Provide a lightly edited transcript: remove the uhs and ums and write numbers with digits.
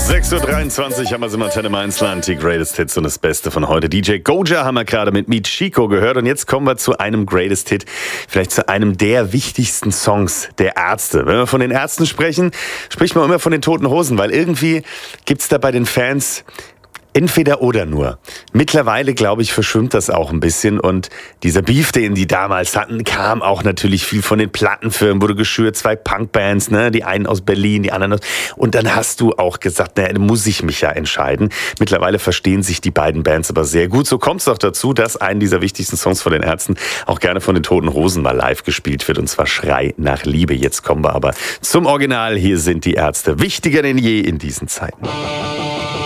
6.23 Uhr haben wir es im Antenne Mainzland, die Greatest Hits und das Beste von heute. DJ Goja haben wir gerade mit Meet Chico gehört und jetzt kommen wir zu einem Greatest Hit, vielleicht zu einem der wichtigsten Songs der Ärzte. Wenn wir von den Ärzten sprechen, spricht man immer von den Toten Hosen, weil irgendwie gibt's da bei den Fans entweder oder nur. Mittlerweile, glaube ich, verschwimmt das auch ein bisschen und dieser Beef, den die damals hatten, kam auch natürlich viel von den Plattenfirmen, wurde geschürt, zwei Punkbands, ne, die einen aus Berlin, die anderen aus, und dann hast du auch gesagt, naja, muss ich mich ja entscheiden. Mittlerweile verstehen sich die beiden Bands aber sehr gut. So kommt es doch dazu, dass einen dieser wichtigsten Songs von den Ärzten auch gerne von den Toten Hosen mal live gespielt wird, und zwar Schrei nach Liebe. Jetzt kommen wir aber zum Original. Hier sind die Ärzte, wichtiger denn je in diesen Zeiten.